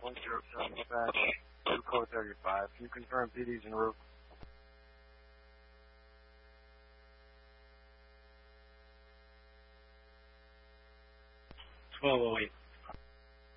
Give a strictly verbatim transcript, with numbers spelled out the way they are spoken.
one zero seven dispatch, two code thirty-five. Can you confirm P D's en route? twelve oh eight.